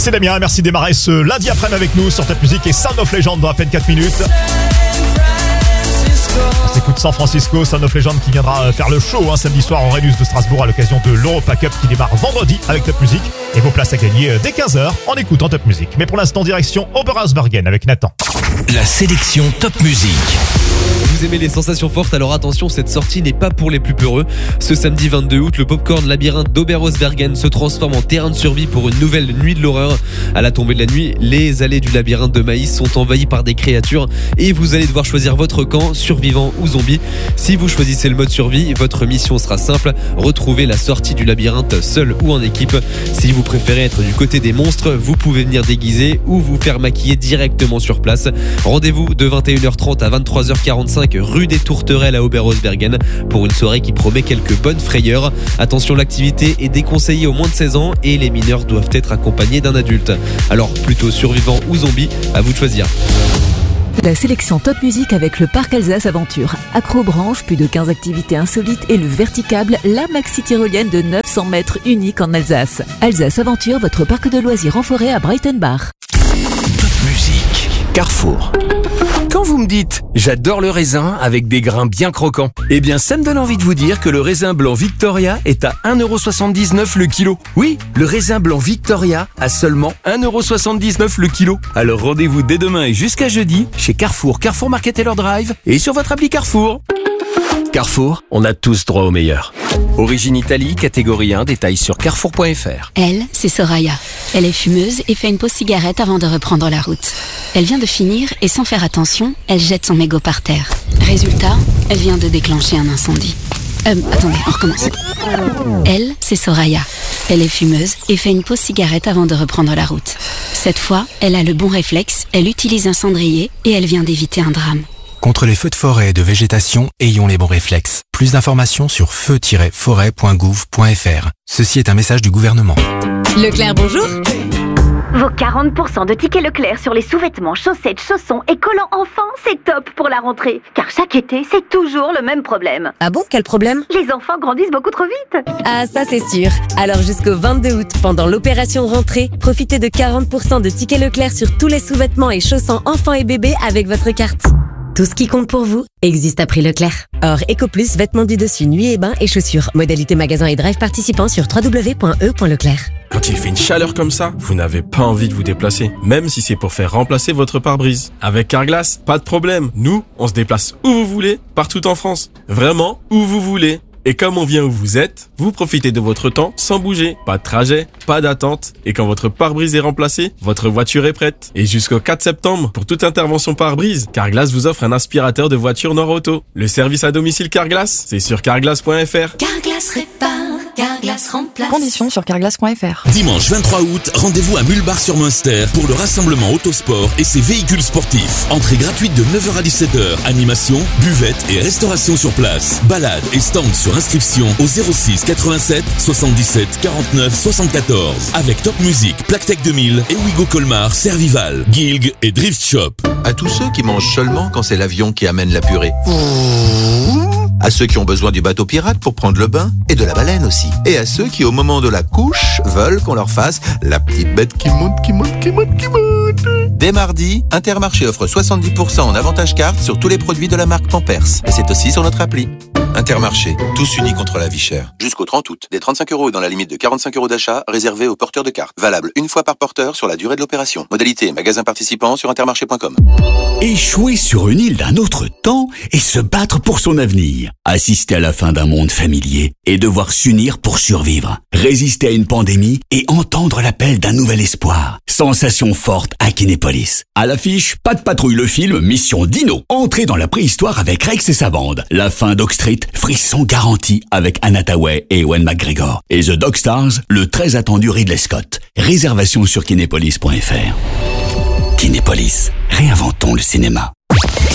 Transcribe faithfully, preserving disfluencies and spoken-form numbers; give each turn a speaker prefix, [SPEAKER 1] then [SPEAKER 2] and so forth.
[SPEAKER 1] c'est Damien, merci de démarrer ce lundi après-midi avec nous sur Top Music et Sound of Legend dans à peine quatre minutes. On s'écoute San Francisco, Sound of Legend qui viendra faire le show hein, samedi soir au Rhenus de Strasbourg à l'occasion de l'Europa Cup qui démarre vendredi avec Top Music et vos places à gagner dès quinze heures en écoutant Top Music. Mais pour l'instant, direction Oberhausbergen avec Nathan.
[SPEAKER 2] La sélection Top Music.
[SPEAKER 3] Vous aimez les sensations fortes, alors attention, cette sortie n'est pas pour les plus peureux. Ce samedi vingt-deux août, le Popcorn Labyrinthe d'Oberhausbergen se transforme en terrain de survie pour une nouvelle nuit de l'horreur. À la tombée de la nuit, les allées du labyrinthe de maïs sont envahies par des créatures et vous allez devoir choisir votre camp, survivant ou zombie. Si vous choisissez le mode survie, votre mission sera simple, retrouver la sortie du labyrinthe seul ou en équipe. Si vous préférez être du côté des monstres, vous pouvez venir déguiser ou vous faire maquiller directement sur place. Rendez-vous de vingt et une heures trente à vingt-trois heures quarante-cinq rue des Tourterelles à Oberhausbergen pour une soirée qui promet quelques bonnes frayeurs. Attention, l'activité est déconseillée aux moins de seize ans et les mineurs doivent être accompagnés d'un adulte. Alors plutôt survivant ou zombie, à vous de choisir.
[SPEAKER 4] La sélection Top Music avec le Parc Alsace Aventure. Acrobranche, plus de quinze activités insolites et le Verticable, la maxi tyrolienne de neuf cents mètres unique en Alsace. Alsace Aventure, votre parc de loisirs en forêt à Breitenbach.
[SPEAKER 2] Top Music.
[SPEAKER 5] Carrefour. Quand vous me dites « j'adore le raisin avec des grains bien croquants », eh bien ça me donne envie de vous dire que le raisin blanc Victoria est à un euro soixante-dix-neuf le kilo. Oui, le raisin blanc Victoria à seulement un euro soixante-dix-neuf le kilo. Alors rendez-vous dès demain et jusqu'à jeudi chez Carrefour, Carrefour Market Taylor Drive et sur votre appli Carrefour. Carrefour, on a tous droit au meilleur. Origine Italie, catégorie un, détails sur carrefour point f r.
[SPEAKER 6] Elle, c'est Soraya. Elle est fumeuse et fait une pause cigarette avant de reprendre la route. Elle vient de finir et sans faire attention, elle jette son mégot par terre. Résultat, elle vient de déclencher un incendie. Euh, attendez, on recommence. Elle, c'est Soraya. Elle est fumeuse et fait une pause cigarette avant de reprendre la route. Cette fois, elle a le bon réflexe, elle utilise un cendrier et elle vient d'éviter un drame.
[SPEAKER 7] Contre les feux de forêt et de végétation, ayons les bons réflexes. Plus d'informations sur feu tiret forêt point gouv point f r. Ceci est un message du gouvernement.
[SPEAKER 8] Leclerc, bonjour.
[SPEAKER 9] Vos quarante pour cent de tickets Leclerc sur les sous-vêtements, chaussettes, chaussons et collants enfants, c'est top pour la rentrée. Car chaque été, c'est toujours le même problème.
[SPEAKER 8] Ah bon, quel problème?
[SPEAKER 9] Les enfants grandissent beaucoup trop vite.
[SPEAKER 8] Ah, ça c'est sûr. Alors jusqu'au vingt-deux août, pendant l'opération rentrée, profitez de quarante pour cent de tickets Leclerc sur tous les sous-vêtements et chaussons enfants et bébés avec votre carte. Tout ce qui compte pour vous existe à prix Leclerc. Or, EcoPlus, vêtements du dessus, nuit et bain et chaussures. Modalité magasin et drive participants sur w w w point e point leclerc.
[SPEAKER 10] Quand il fait une chaleur comme ça, vous n'avez pas envie de vous déplacer, même si c'est pour faire remplacer votre pare-brise. Avec Carglass, pas de problème. Nous, on se déplace où vous voulez, partout en France. Vraiment, où vous voulez. Et comme on vient où vous êtes, vous profitez de votre temps sans bouger. Pas de trajet, pas d'attente. Et quand votre pare-brise est remplacé, votre voiture est prête. Et jusqu'au quatre septembre, pour toute intervention pare-brise, Carglass vous offre un aspirateur de voiture Nord-Auto. Le service à domicile Carglass, c'est sur carglass point f r.
[SPEAKER 11] Carglass répare, Carglass remplace.
[SPEAKER 12] Conditions sur carglass point f r.
[SPEAKER 2] Dimanche vingt-trois août, rendez-vous à Mulbach-sur-Münster pour le rassemblement Autosport et ses véhicules sportifs. Entrée gratuite de neuf heures à dix-sept heures. Animation, buvette et restauration sur place. Balade et stand sur inscription au zéro six quatre-vingt-sept soixante-dix-sept quarante-neuf soixante-quatorze avec Top Music, Plactech deux mille et Wigo Colmar, Servival, Gilg et Drift Shop.
[SPEAKER 13] À tous ceux qui mangent seulement quand c'est l'avion qui amène la purée. À ceux qui ont besoin du bateau pirate pour prendre le bain et de la baleine aussi. Et à ceux qui au moment de la couche veulent qu'on leur fasse la petite bête qui monte, qui monte, qui monte, qui monte. Dès mardi, Intermarché offre soixante-dix pour cent en avantage carte sur tous les produits de la marque Pampers. Et c'est aussi sur notre appli. Intermarché, tous unis contre la vie chère. Jusqu'au trente août, des trente-cinq euros et dans la limite de quarante-cinq euros d'achat réservés aux porteurs de cartes. Valable une fois par porteur sur la durée de l'opération. Modalité magasin participant sur intermarché point com.
[SPEAKER 14] Échouer sur une île d'un autre temps et se battre pour son avenir. Assister à la fin d'un monde familier et devoir s'unir pour survivre. Résister à une pandémie et entendre l'appel d'un nouvel espoir. Sensation forte à Kinépolis. À l'affiche, Pas de patrouille le film Mission Dino. Entrez dans la préhistoire avec Rex et sa bande. La fin d'Oak Street, frisson garanti avec Anna Tawai et Ewan McGregor. Et The Dog Stars, le très attendu Ridley Scott. Réservation sur kinépolis point f r. Kinépolis, réinventons le cinéma.